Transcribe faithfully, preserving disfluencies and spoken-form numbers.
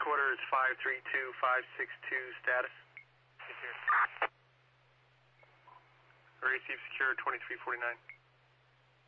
quarter is five three two five six two, status. Receive secure twenty-three forty-nine.